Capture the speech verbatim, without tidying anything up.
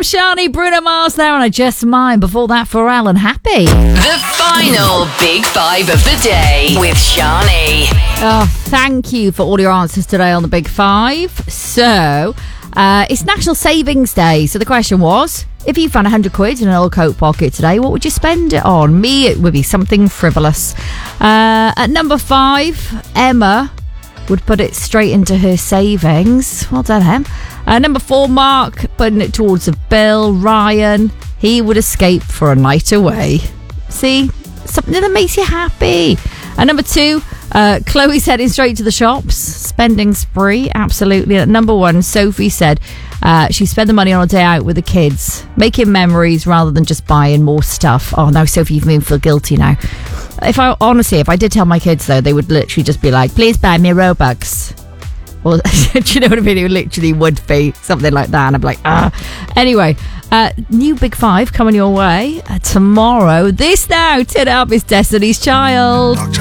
Shani, Bruno Mars there, and I Just Mine. Before that, Pharrell and Happy. The final Big Five of the day with Shani. Oh, thank you for all your answers today on the Big Five. So, uh, it's National Savings Day. So the question was, if you found one hundred quid in an old coat pocket today, what would you spend it on? Me, it would be something frivolous. Uh, at number five, Emma would put it straight into her savings. Well done, Em. Uh, number four, Mark, putting it towards a bill. Ryan, he would escape for a night away. See? Something that makes you happy. And number two, uh, Chloe's heading straight to the shops. Spending spree, absolutely. At number one, Sophie said uh, she spent the money on a day out with the kids, making memories rather than just buying more stuff. Oh, no, Sophie, you've made me feel guilty now. If I honestly, if I did tell my kids, though, they would literally just be like, please buy me Robux. Well, do you know what I mean? It literally would be something like that. And I'd be like, ah. Anyway, uh, new Big Five coming your way uh, tomorrow. This now, Tin Up is Destiny's Child.